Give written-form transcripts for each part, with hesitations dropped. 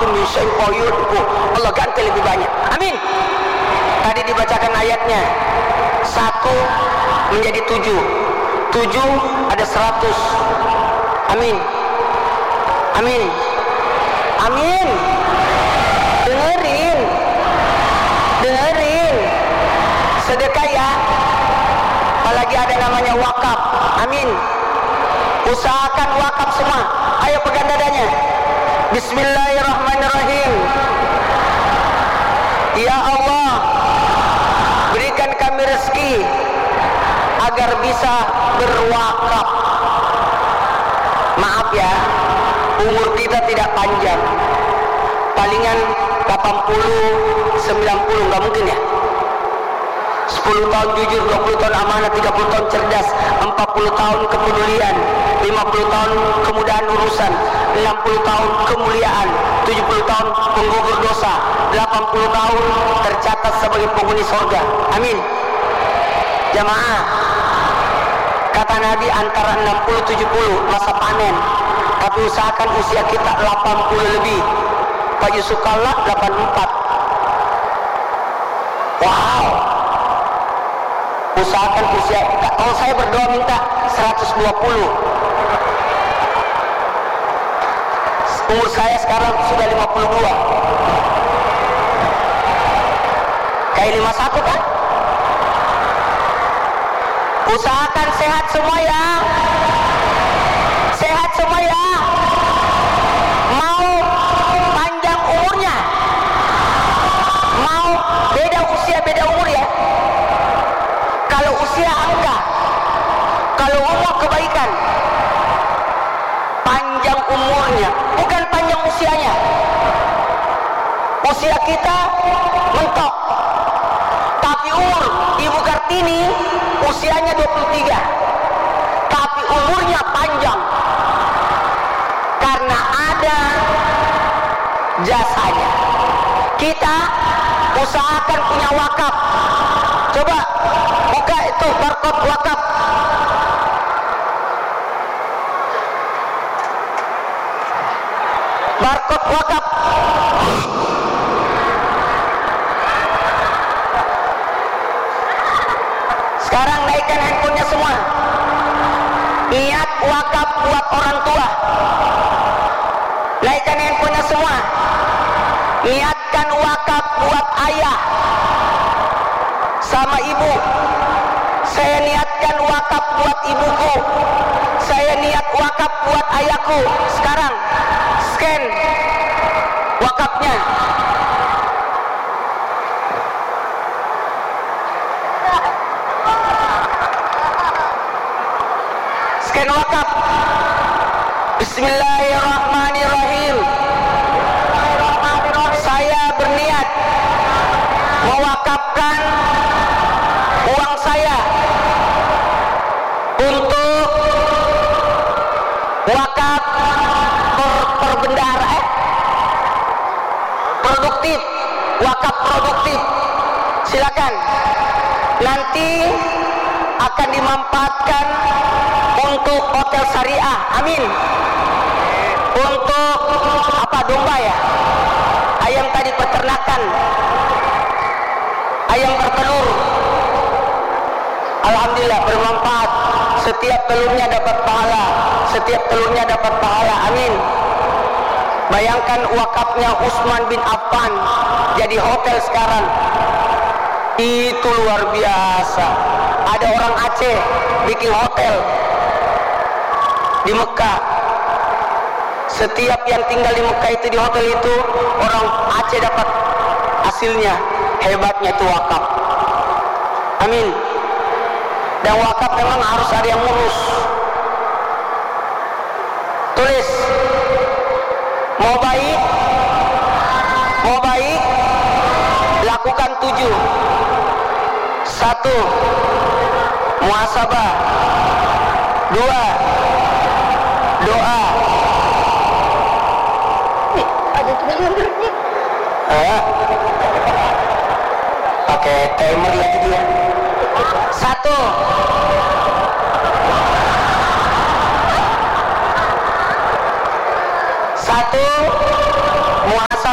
anfaqtum min syai'in fayu'tikum. Allah ganti lebih banyak. Amin. Tadi dibacakan ayatnya 1 menjadi 7. 7 ada 100. Amin. Amin. Amin. Dengerin. Sedekah ya. Apalagi ada namanya wakaf. Amin. Usahakan wakaf semua. Ayo pegang dadanya. Bismillahirrahmanirrahim. Ya Allah, berikan kami rezeki agar bisa berwakaf. Maaf ya, umur kita tidak panjang. Palingan 80, 90, nggak mungkin ya. 10 tahun jujur, 20 tahun amanah, 30 tahun cerdas, 40 tahun kepedulian, 50 tahun kemudahan urusan, 60 tahun kemuliaan, 70 tahun penggugur dosa, 80 tahun tercatat sebagai penghuni surga. Amin. Jamaah, kata Nabi antara 60-70 masa panen, tapi usahakan usia kita 80 lebih. Pak Yusuf Kalla 84. Wow. Usahakan usia kita. Kalau saya berdoa minta 120. Umur saya sekarang sudah 52. Kayak 51 kan? Usahakan sehat semua ya. Sehat semua ya. Mau panjang umurnya, mau beda usia beda umur ya. Kalau usia angka, kalau umur kebaikan, panjang umurnya, bukan panjang usianya. Usia kita mentok, tapi umur Ibu Kartini usianya 23, tapi umurnya panjang karena ada jasanya. Kita usahakan punya wakaf. Coba buka itu barcode wakaf. Barcode wakaf. Sekarang naikkan handphonenya semua. Niat wakaf buat orang tua. Naikkan handphonenya semua. Niatkan wakaf buat ayah sama ibu. Saya niatkan wakaf buat ibuku. Saya niat wakaf buat ayahku. Sekarang scan wakafnya. Scan wakaf. Bismillahirrahmanirrahim. Saya berniat mewakafkan uang saya untuk wakaf produktif, wakaf produktif. Silakan. Nanti akan dimanfaatkan untuk hotel syariah. Amin. Untuk apa, domba ya? Ayam tadi peternakan. Ayam bertelur. Alhamdulillah bermanfaat. Setiap telurnya dapat pahala. Setiap telurnya dapat pahala. Amin. Bayangkan wakafnya Utsman bin Affan jadi hotel sekarang. Itu luar biasa. Ada orang Aceh bikin hotel di Mekah. Setiap yang tinggal di Mekah itu, di hotel itu, orang Aceh dapat hasilnya. Hebatnya itu wakaf. Amin. Dan wakaf memang harus ada yang ngurus. Tulis. Mau baik, lakukan 7. 1. Muhasabah. 2. Doa. Ada pakai timer lagi dia. 1. Muhasabah.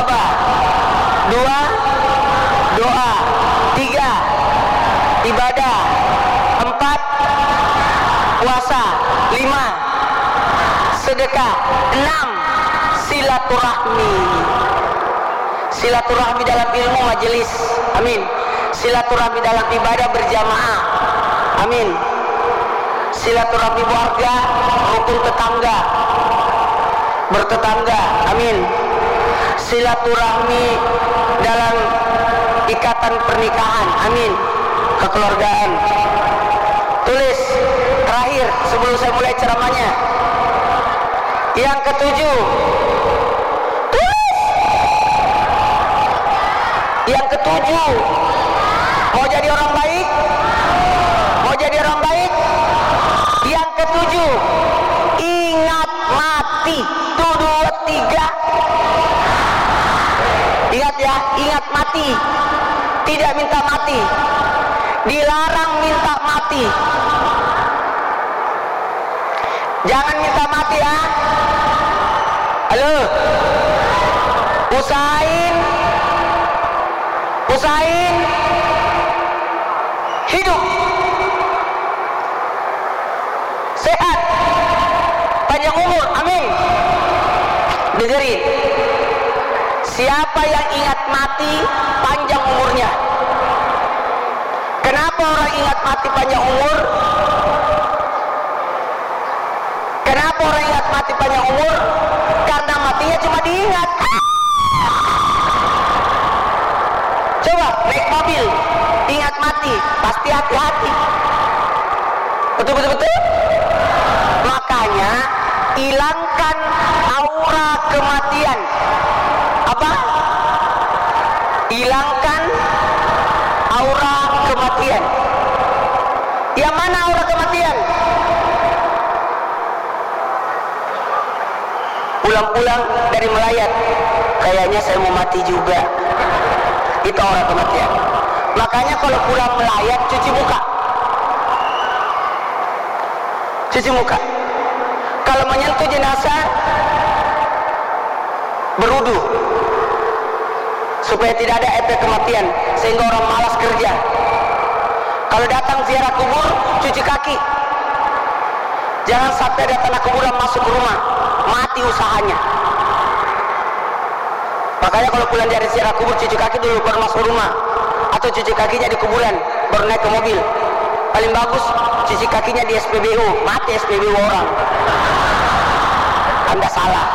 sedekah. 6, silaturahmi. Silaturahmi dalam ilmu majelis. Amin. Silaturahmi dalam ibadah berjamaah. Amin. Silaturahmi keluarga, rukun tetangga, bertetangga. Amin. Silaturahmi dalam ikatan pernikahan. Amin. Kekeluargaan. Tulis terakhir sebelum saya mulai ceramahnya. Yang ketujuh, tulis. Yang ketujuh, mau jadi orang baik? Mau jadi orang baik? Yang ketujuh, ingat mati. 1, 2, 3. Ingat ya, ingat mati. Tidak minta mati. Dilarang minta mati. Jangan minta mati ya. Halo. Usahain hidup sehat, panjang umur. Amin. Dengerin. Siapa yang ingat mati, panjang umurnya. Kenapa orang ingat mati panjang umur? Kenapa orang ingat mati panjang umur? Karena matinya cuma diingat. Coba naik mobil, ingat mati, pasti hati-hati. Betul? Makanya hilangkan aura kematian. Apa? Hilangkan aura kematian. Yang mana aura kematian? Pulang-pulang dari melayat, kayaknya saya mau mati juga. Itu aura kematian. Makanya kalau pulang melayat, cuci muka. Cuci muka. Kalau menyentuh jenazah, berudu supaya tidak ada efek kematian, sehingga orang malas kerja. Kalau datang ziarah kubur, cuci kaki. Jangan sampai ada tanah kuburan masuk ke rumah, mati usahanya. Makanya kalau pulang dari ziarah kubur, cuci kaki dulu baru masuk rumah, atau cuci kakinya di kuburan baru naik ke mobil. Paling bagus cuci kakinya di SPBU, mati SPBU orang. Anda salah.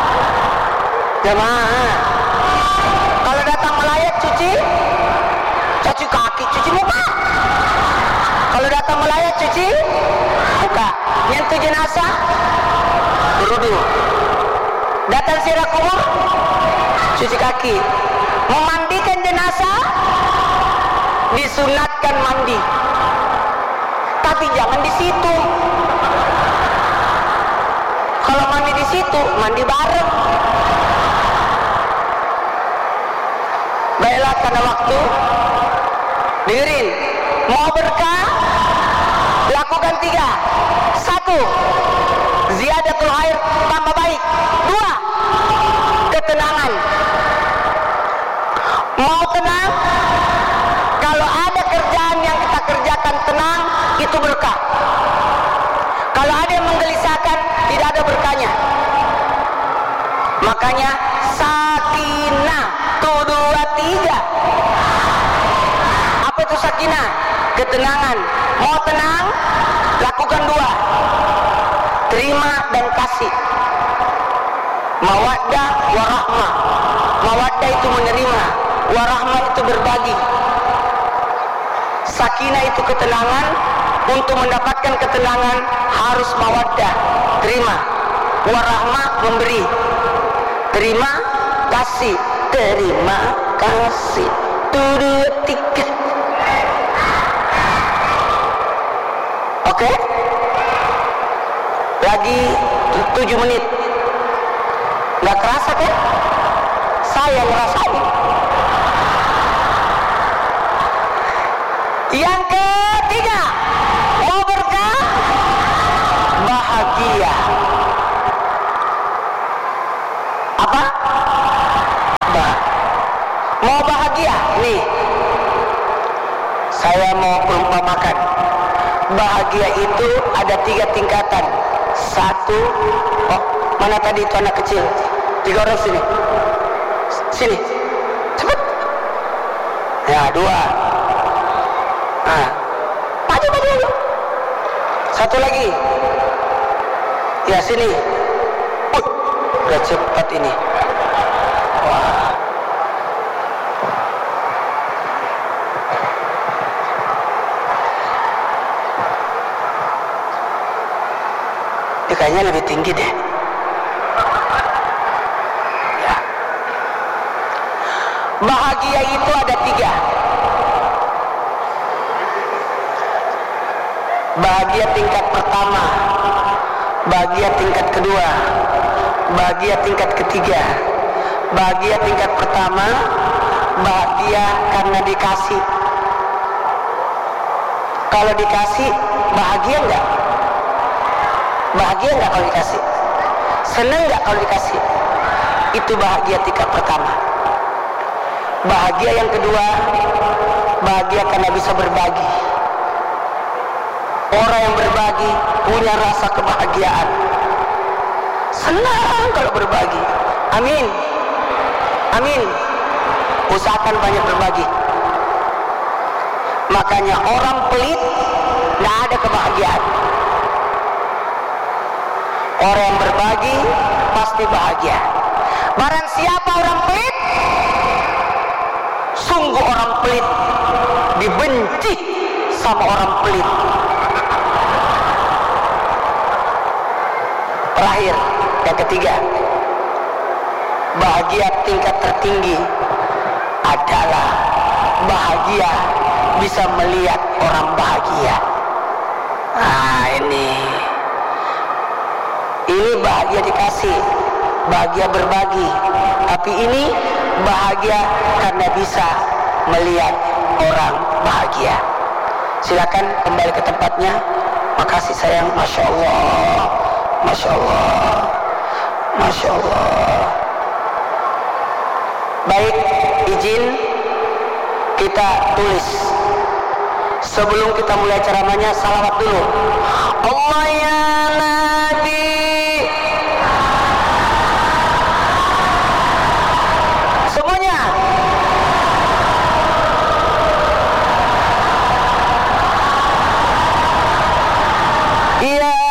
Jemaah, kalau datang melayat cuci kaki, cuci muka. Kalau datang melayat cuci muka. Nyentuh jenazah, berudu. Datang ziarah kubur, cuci kaki. Memandikan jenazah, disunatkan mandi. Tapi jangan di situ. Kalau mandi di situ, mandi bareng. Baiklah, karena waktu, dengerin. Mau berkah, lakukan 3. 1, ziyadatul khair, tambah baik. 2, ketenangan. Mau tenang? Kalau ada kerjaan yang kita kerjakan tenang, itu berkah. Kalau ada yang menggelisahkan, tidak ada berkahnya. Makanya sakinah. 1, 2, 3. Apa itu sakinah? Ketenangan. Mau tenang? Lakukan 2. Terima dan kasih. Mawaddah warahmah. Mawaddah itu menerima, warahmah itu berbagi. Sakinah itu ketenangan. Untuk mendapatkan ketenangan harus mawaddah, terima. Warahmah, memberi. Terima kasih. Terima kasih. 1, 2, 3. Oke? Lagi 7 menit. Gak kerasa kan? Saya ngerasain. Yang ketiga, mau berkah, bahagia. Apa? Mau bahagia? Nih, saya mau perumpamakan. Bahagia itu ada 3 tingkatan. 1, Mana tadi itu anak kecil? 3 orang sini. Sini. Cepat. Ya, 2. Nah. Maju. 1 lagi. Ya, sini. Udah cepat ini. Wah. Ini kayaknya lebih tinggi deh. Ya. Bahagia itu ada 3. Bahagia tingkat pertama, bahagia tingkat kedua, bahagia tingkat ketiga. Bahagia tingkat pertama, bahagia karena dikasih. Kalau dikasih, bahagia enggak? Bahagia enggak kalau dikasih? Senang enggak kalau dikasih? Itu bahagia tingkat pertama. Bahagia yang kedua, bahagia karena bisa berbagi. Orang yang berbagi punya rasa kebahagiaan. Senang kalau berbagi. Amin. Amin. Usahakan banyak berbagi. Makanya orang pelit tidak ada kebahagiaan. Orang yang berbagi pasti bahagia. Barang siapa orang pelit, sungguh orang pelit dibenci sama orang pelit. Terakhir, yang ketiga, bahagia tingkat tertinggi adalah bahagia bisa melihat orang bahagia. Nah, ini bahagia dikasih, bahagia berbagi. Tapi ini bahagia karena bisa melihat orang bahagia. Silakan kembali ke tempatnya. Makasih sayang. Masya Allah, Masya Allah, Masya Allah. Baik, izin kita tulis. Sebelum kita mulai ceramahnya, salawat dulu. Allah ya